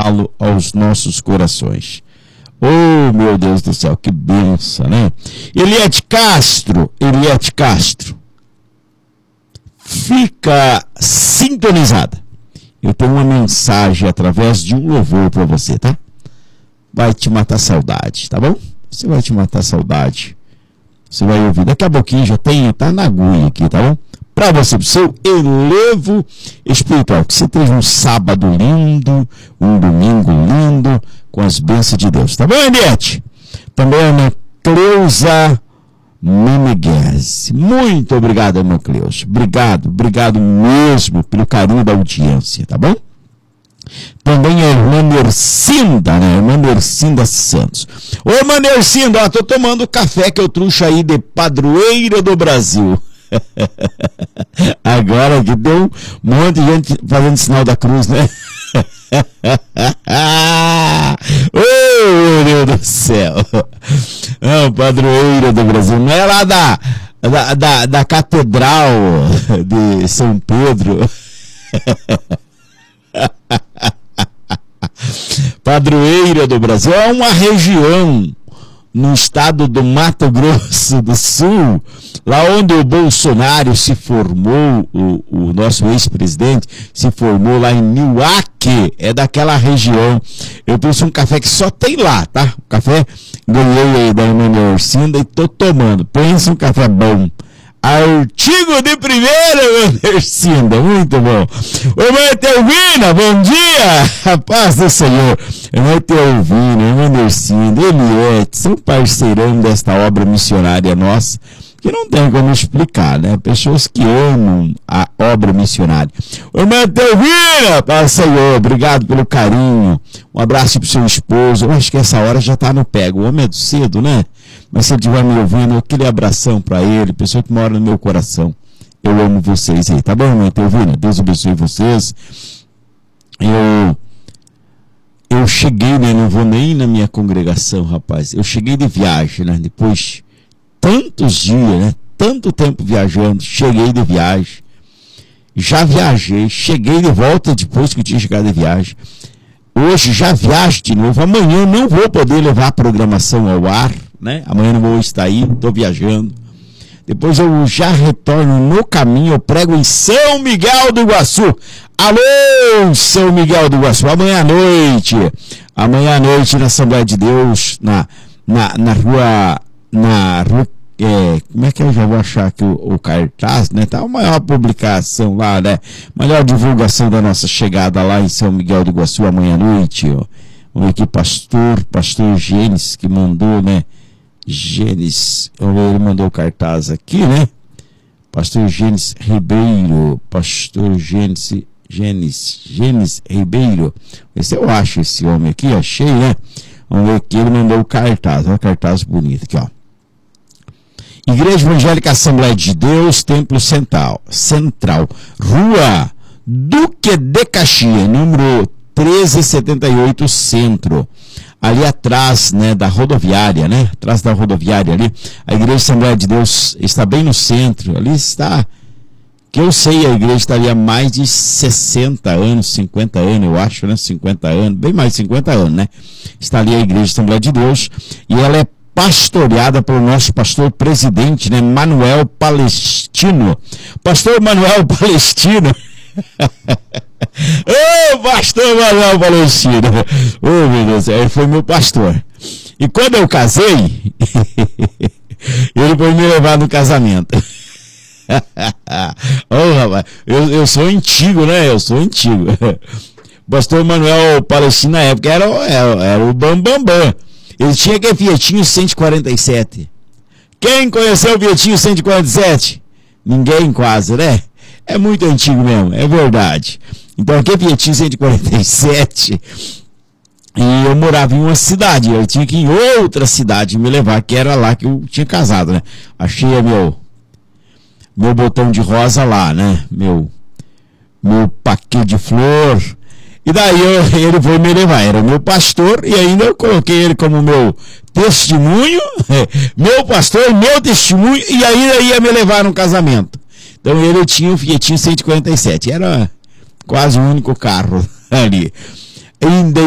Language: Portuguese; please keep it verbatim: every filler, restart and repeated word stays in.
falo aos nossos corações. Oh, meu Deus do céu, que benção, né? Eliette Castro, Eliette Castro, fica sintonizada. Eu tenho uma mensagem através de um louvor para você, tá? Vai te matar saudade, tá bom? Você vai te matar saudade. Você vai ouvir. Daqui a pouquinho já tem, tá na agulha aqui, tá bom? Para você, pro seu elevo espiritual. Que você tenha um sábado lindo, um domingo lindo, com as bênçãos de Deus. Tá bom, Eliette? Também a Ana Cleusa Meneghese. Muito obrigado, Ana Cleusa. Obrigado, obrigado mesmo pelo carinho da audiência, tá bom? Também a irmã Nercinda, né? Irmã Nercinda Santos. Ô, irmã Nercinda, ó, tô tomando café que eu trouxe aí de Padroeira do Brasil. Agora que deu um monte de gente fazendo sinal da cruz, né? Oh, meu Deus do céu. Não, Padroeira do Brasil. Não é lá da, da, da, da Catedral de São Pedro. Padroeira do Brasil é uma região no estado do Mato Grosso do Sul, lá onde o Bolsonaro se formou, o, o nosso ex-presidente se formou lá em Nioque, é daquela região. Eu trouxe um café que só tem lá, tá? O café ganhei aí da irmã Nercinda e tô tomando. Pensa um café bom. Artigo de primeira, Nercinda, muito bom. Irmã Telvina, bom dia, a paz do Senhor. Irmã Telvina, irmã Nercinda, Eliette, são parceirão desta obra missionária nossa, que não tem como explicar, né? Pessoas que amam a obra missionária. Irmã Telvina, paz do Senhor, obrigado pelo carinho. Um abraço pro seu esposo. Eu acho que essa hora já tá no pego. O homem é cedo, né? Mas se ele estiver me ouvindo, aquele abração para ele, pessoa que mora no meu coração. Eu amo vocês aí, tá bom, irmã Telvina? Deus abençoe vocês. Eu, eu cheguei, né? Não vou nem na minha congregação, rapaz. Eu cheguei de viagem, né? Depois tantos dias, né? Tanto tempo viajando, cheguei de viagem. Já viajei, cheguei de volta depois que eu tinha chegado de viagem. Hoje já viajo de novo. Amanhã não vou poder levar a programação ao ar, né? Amanhã não vou estar aí, estou viajando. Depois eu já retorno no caminho, eu prego em São Miguel do Iguaçu. Alô, São Miguel do Iguaçu, amanhã à noite. Amanhã à noite na Assembleia de Deus, na, na, na rua, na rua, é, como é que eu já vou achar aqui o, o cartaz, né? Tá a maior publicação lá, né? Maior divulgação da nossa chegada lá em São Miguel do Iguaçu amanhã à noite, ó. Vamos ver aqui, pastor, pastor Gênesis, que mandou, né? Gênesis, ele mandou o cartaz aqui, né? Pastor Gênesis Ribeiro, pastor Gênesis, Gênesis, Gênesis Ribeiro. Esse eu acho esse homem aqui, achei, né? Vamos ver aqui, ele mandou o cartaz, olha o cartaz bonito aqui, ó. Igreja Evangélica Assembleia de Deus, Templo Central, Central, Rua Duque de Caxias, número treze setenta e oito, Centro. Ali atrás, né, da rodoviária, né, atrás da rodoviária ali, a Igreja Assembleia de Deus está bem no centro, ali está, que eu sei, a igreja está ali há mais de sessenta anos, cinquenta anos, eu acho, né, cinquenta anos, bem mais de cinquenta anos, né, está ali a Igreja Assembleia de Deus, e ela é pastoreada pelo nosso pastor presidente, né, Manuel Palestino, pastor Manuel Palestino, ô, oh, pastor Manuel Palestino, ô, oh, meu Deus, ele foi meu pastor, e quando eu casei, ele foi me levar no casamento. Oh, rapaz, eu, eu sou antigo, né, eu sou antigo. Pastor Manuel Palestino na época era, era, era o Bambambam, bam, bam. Ele tinha aquele Fiatinho cento e quarenta e sete. Quem conheceu o Fiatinho cento e quarenta e sete? Ninguém quase, né? É muito antigo mesmo, é verdade. Então aquele Fiatinho cento e quarenta e sete, e eu morava em uma cidade, eu tinha que ir em outra cidade me levar, que era lá que eu tinha casado, né? Achei meu, meu botão de rosa lá, né? Meu, meu paquete de flor. E daí eu, ele foi me levar, era o meu pastor, e ainda eu coloquei ele como meu testemunho, meu pastor, meu testemunho, e ainda ia me levar no casamento. Então ele tinha o Fiatinho cento e quarenta e sete, era quase o único carro ali. Em